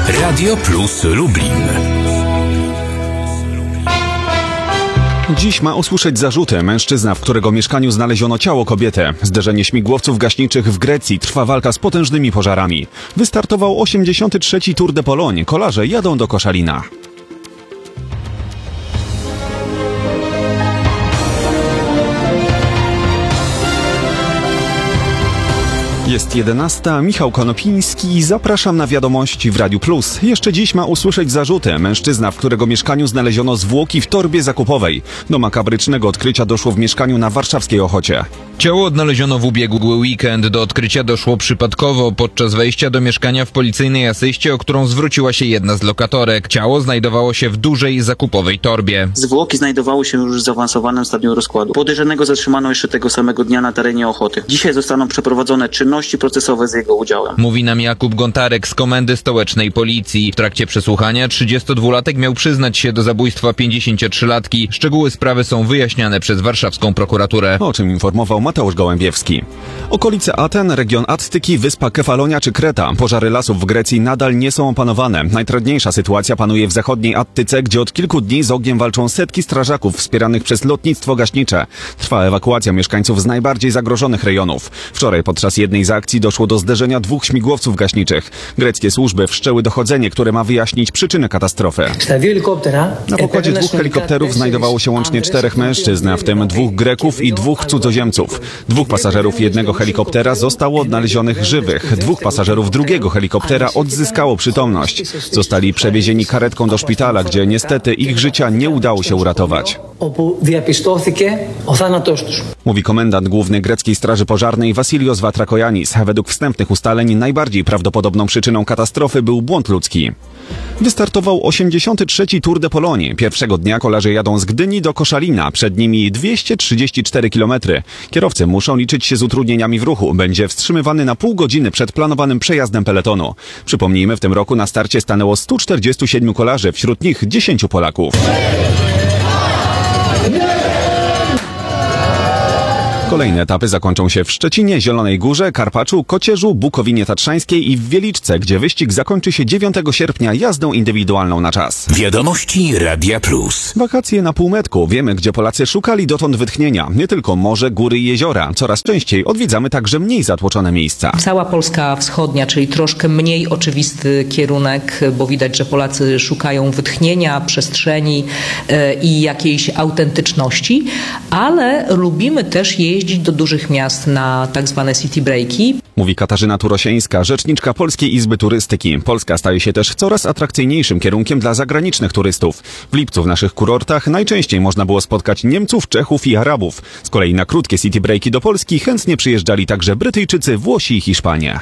Radio Plus Lublin. Dziś ma usłyszeć zarzuty mężczyzna, w którego mieszkaniu znaleziono ciało kobiety. Zderzenie śmigłowców gaśniczych w Grecji, trwa walka z potężnymi pożarami. Wystartował 83. Tour de Pologne. Kolarze jadą do Koszalina. Jest 11. Michał Konopiński. Zapraszam na wiadomości w Radiu Plus. Jeszcze dziś ma usłyszeć zarzuty mężczyzna, w którego mieszkaniu znaleziono zwłoki w torbie zakupowej. Do makabrycznego odkrycia doszło w mieszkaniu na warszawskiej Ochocie. Ciało odnaleziono w ubiegły weekend. Do odkrycia doszło przypadkowo podczas wejścia do mieszkania w policyjnej asyście, o którą zwróciła się jedna z lokatorek. Ciało znajdowało się w dużej zakupowej torbie. Zwłoki znajdowały się już w zaawansowanym stadium rozkładu. Podejrzanego zatrzymano jeszcze tego samego dnia na terenie Ochoty. Dzisiaj zostaną przeprowadzone czynności procesowe z jego udziałem. Mówi nam Jakub Gontarek z Komendy Stołecznej Policji. W trakcie przesłuchania 32-latek miał przyznać się do zabójstwa 53-latki. Szczegóły sprawy są wyjaśniane przez warszawską prokuraturę. O czym informował Mateusz Gołębiewski. Okolice Aten, region Attyki, wyspa Kefalonia czy Kreta. Pożary lasów w Grecji nadal nie są opanowane. Najtrudniejsza sytuacja panuje w zachodniej Attyce, gdzie od kilku dni z ogniem walczą setki strażaków wspieranych przez lotnictwo gaśnicze. Trwa ewakuacja mieszkańców z najbardziej zagrożonych rejonów. Wczoraj podczas jednej z akcji doszło do zderzenia dwóch śmigłowców gaśniczych. Greckie służby wszczęły dochodzenie, które ma wyjaśnić przyczynę katastrofy. Na pokładzie dwóch helikopterów znajdowało się łącznie 4 mężczyzn, w tym 2 Greków i 2 cudzoziemców. 2 pasażerów jednego helikoptera zostało odnalezionych żywych. 2 pasażerów drugiego helikoptera odzyskało przytomność. Zostali przewiezieni karetką do szpitala, gdzie niestety ich życia nie udało się uratować. Mówi komendant główny greckiej straży pożarnej Vasilios Vatrakoyannis. Według wstępnych ustaleń najbardziej prawdopodobną przyczyną katastrofy był błąd ludzki. Wystartował 83. Tour de Pologne. Pierwszego dnia kolarze jadą z Gdyni do Koszalina. Przed nimi 234 km. Kierowcy muszą liczyć się z utrudnieniami w ruchu. Będzie wstrzymywany na pół godziny przed planowanym przejazdem peletonu. Przypomnijmy, w tym roku na starcie stanęło 147 kolarzy, wśród nich 10 Polaków. Kolejne etapy zakończą się w Szczecinie, Zielonej Górze, Karpaczu, Kocierzu, Bukowinie Tatrzańskiej i w Wieliczce, gdzie wyścig zakończy się 9 sierpnia jazdą indywidualną na czas. Wiadomości Radia Plus. Wakacje na półmetku. Wiemy, gdzie Polacy szukali dotąd wytchnienia. Nie tylko morze, góry i jeziora. Coraz częściej odwiedzamy także mniej zatłoczone miejsca. Cała Polska wschodnia, czyli troszkę mniej oczywisty kierunek, bo widać, że Polacy szukają wytchnienia, przestrzeni i jakiejś autentyczności, ale lubimy też jeździć do dużych miast na tak zwane city breaki. Mówi Katarzyna Turosieńska, rzeczniczka Polskiej Izby Turystyki. Polska staje się też coraz atrakcyjniejszym kierunkiem dla zagranicznych turystów. W lipcu w naszych kurortach najczęściej można było spotkać Niemców, Czechów i Arabów. Z kolei na krótkie city breaki do Polski chętnie przyjeżdżali także Brytyjczycy, Włosi i Hiszpanie.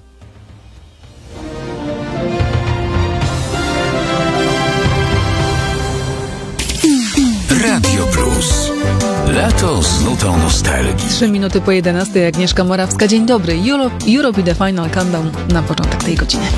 Radio Plus. Lato z nutą nostalgii. 3 minuty po 11, Agnieszka Morawska. Dzień dobry. Europe i The Final Countdown na początek tej godziny.